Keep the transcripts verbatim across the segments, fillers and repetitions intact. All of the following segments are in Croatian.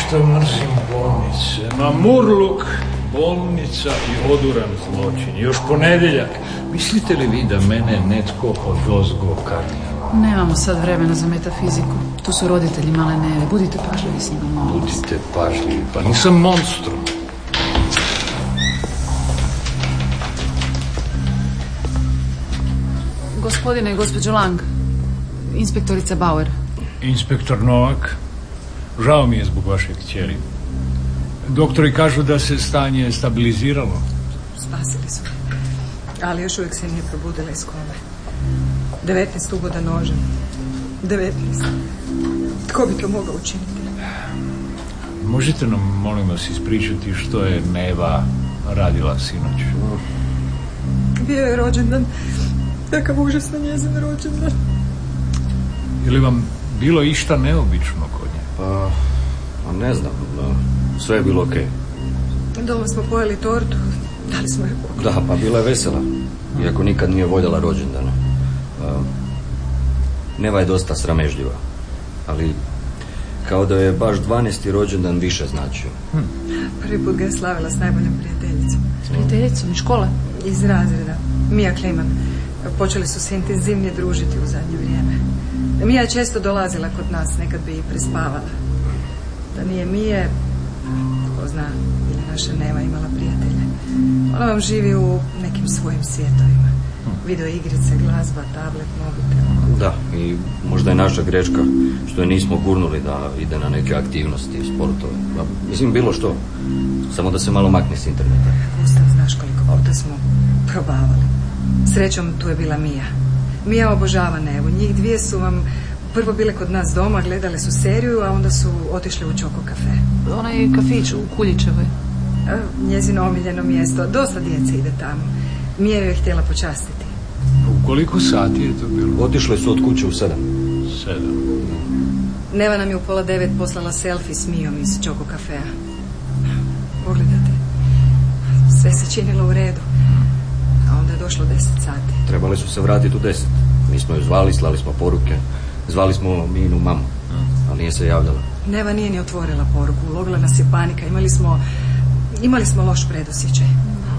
što mrzim bolnice. Mamurluk, bolnica i oduran zločin. Još ponedjeljak. Mislite li vi da mene netko odozgo kažnjava? Nemamo sad vremena za metafiziku. Tu su roditelji male Neve. Budite pažljivi s njima, molim vas. Budite pažljivi, pa nisam monstrum. Gospodine i gospođo Lang, inspektorica Bauer. Inspektor Novak, žao mi je zbog vaše kćeri. Doktori kažu da se stanje stabiliziralo. Spasili su, ali još uvijek se nije probudila iz kome. devetnaest uboda nožem. devetnaest. Tko bi to mogao učiniti? Možete nam, molim vas, ispričati što je Neva radila sinoć? Bio je rođendan. Takav užasno njezin rođendan. Je li vam bilo išta neobično kod nje? Pa, pa ne znam. No, sve je bilo okej. Okay. Doma smo pojeli tortu. Dali smo je pokoj. Da, pa bila je vesela. Iako nikad nije voljela rođendana. Uh, Neva je dosta sramežljiva. Ali kao da je baš dvanaesti rođendan više značio. Hm. Prvi put ga je slavila s najboljom prijateljicom. S prijateljicom iz škole? Iz razreda. Mija Kliman. Počeli su se intenzivnije družiti u zadnje vrijeme. Mija je često dolazila kod nas, nekad bi i prespavala. Da nije Mije, ko zna, ili naša Neva imala prijatelje. Ona vam živi u nekim svojim svijetovima. Video igrice, glazba, tablet, mobitel. Da, i možda je naša greška što je nismo gurnuli da ide na neke aktivnosti, sportove. Pa, mislim, bilo što. Samo da se malo makne s interneta. Gustav, znaš koliko puta smo probavali. Srećom, tu je bila Mija. Mija obožava Nevu. Njih dvije su vam prvo bile kod nas doma, gledale su seriju, a onda su otišle u Čoko kafe. Onaj kafić u Kuljičevoj. Njezino omiljeno mjesto. Dosta djece ide tamo. Mija ju je htjela počastiti. U koliko sati je to bilo? Otišle su od kuće u sedam. Sedam. Neva nam je u pola devet poslala selfie s Mijom iz Čoko kafea. Pogledajte. Sve se činilo u redu. A onda je došlo deset sati. Trebali su se vratiti u deset. Mi smo ju zvali, slali smo poruke. Zvali smo Mijinu mamu, ali nije se javljala. Neva nije ni otvorila poruku. Ulovila nas je panika. Imali smo, imali smo loš predosjećaj.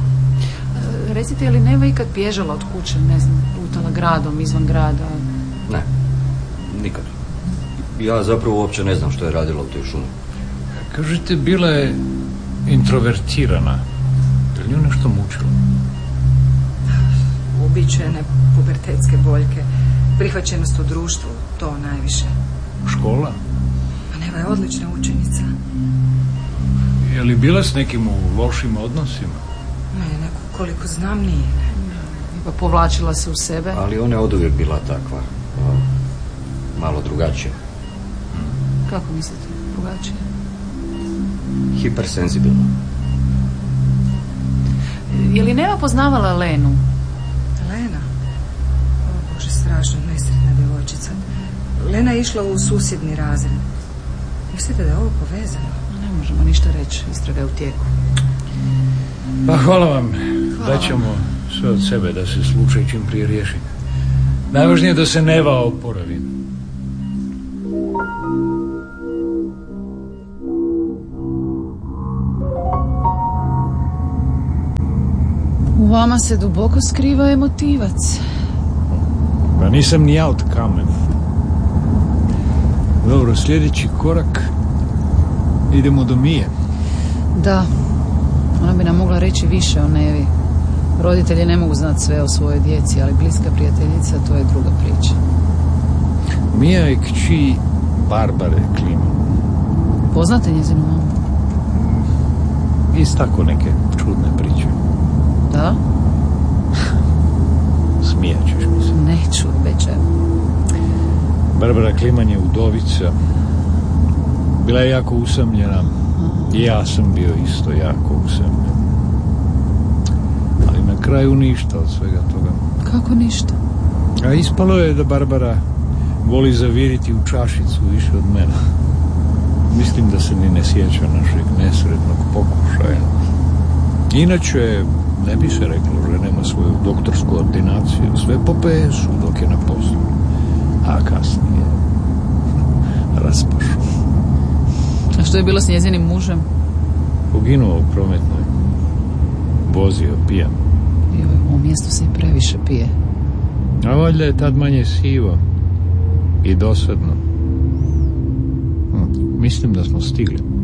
E, recite, je li Neva ikad bježala od kuće, ne znam, lutala gradom, izvan grada? Ne, nikad. Ja zapravo uopće ne znam što je radila u toj šumi. Kažete, bila je introvertirana. Je li nju nešto mučilo? Uobičajene pubertetske boljke, prihvaćenost u društvu, to najviše. Škola? Pa Neva je odlična učenica. Je li bila s nekim u lošim odnosima? Ne, neko koliko znam nije. Pa povlačila se u sebe? Ali ona je oduvijek bila takva. Malo drugačija. Kako mislite, drugačija? Hipersenzibilna. Je li Neva poznavala Lenu? Lena? O Bože, strašno nesretna djevojčica. Lena je išla u susjedni razred. Mislite da je ovo povezano? Ne možemo ništa reći, istraga je u tijeku. Pa hvala vam. Hvala Daćemo vam sve od sebe da se slučaj čim prije riješi. Najvažnije je da se Neva oporavi. U vama se duboko skriva emotivac. Pa nisam ni ja od kamen. Dobro, sljedeći korak. Idemo do Mije. Da, ona bi nam mogla reći više o Nevi. Roditelji ne mogu znati sve o svojoj djeci, ali bliska prijateljica, to je druga priča. Mija je kći Barbare Kliman. Poznate njezinu mamu? Iz tako neke čudne priče. Da? Smijat ćeš mi se. Neću, obećajem. Barbara Kliman je udovica. Bila je jako usamljena. I ja sam bio isto jako usamljen. Ali na kraju ništa od svega toga. Kako ništa? A ispalo je da Barbara voli zaviriti u čašicu više od mene. Mislim da se ni ne sjeća našeg nesretnog pokušaja. Inače, ne bi se reklo, žena ima svoju doktorsku ordinaciju, sve po P S-u dok je na poslu. A kasnije raspašu. A što je bilo s njezinim mužem? Poginuo u prometnoj. Vozio pijan. Joj, u ovom mjestu se i previše pije. A valjda je tad manje sivo i dosadno. Hm, mislim da smo stigli.